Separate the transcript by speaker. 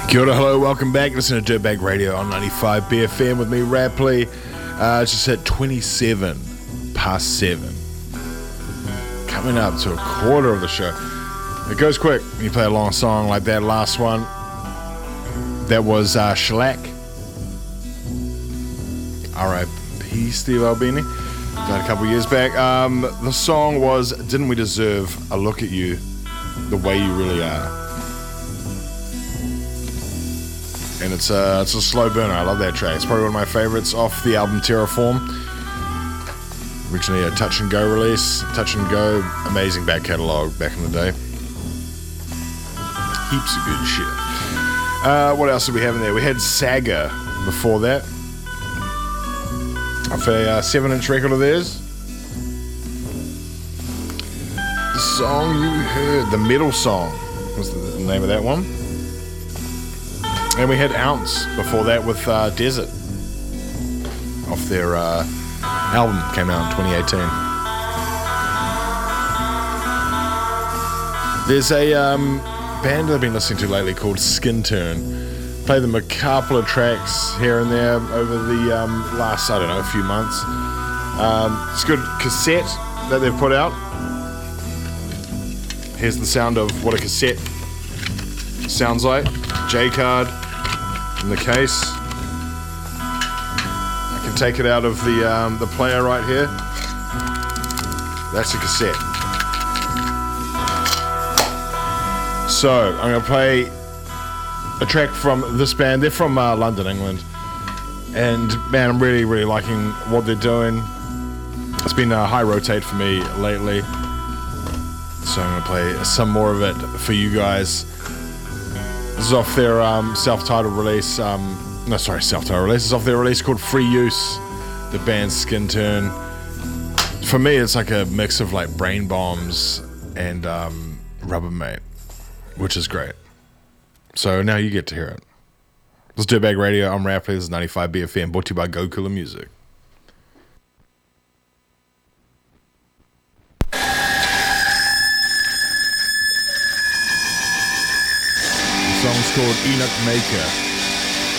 Speaker 1: Kia ora, hello, welcome back. Listen to Dirtbag Radio on 95 BFM with me, Rapley. It's just at 27 past 7. Coming up to a quarter of the show. It goes quick when you play a long song like that last one. That was Shellac. R.I.P. Steve Albini. Died a couple years back. The song was Didn't We Deserve a Look at You the Way You Really Are. And it's a slow burner. I love that track. It's probably one of my favorites off the album Terraform. Originally a Touch and Go release. Touch and Go, amazing back catalogue back in the day. Heaps of good shit. What else did we have in there? We had Saga before that. Off a 7-inch record of theirs. The song you heard, the Metal Song, was the name of that one. And we had Ounce before that with Desert. Off their album, came out in 2018. There's a band that I've been listening to lately called Skin Turn. Played them a couple of tracks here and there over the last, a few months. It's a good cassette that they've put out. Here's the sound of what a cassette sounds like. J-card in the case. I can take it out of the player right here. That's a cassette. So I'm going to play a track from this band. They're from London, England. And man, I'm really, really liking what they're doing. It's been a high rotate for me lately. So I'm going to play some more of it for you guys. This is off their self-titled release. Self-titled release. It's off their release called Free Use. The band Skin Turn. For me, it's like a mix of like Brain Bombs and Rubbermaid, which is great. So now you get to hear it. This is Dirtbag Radio. I'm Rapley. This is 95 BFM, brought to you by Go Cooler Music. The song's called Enoch Maker.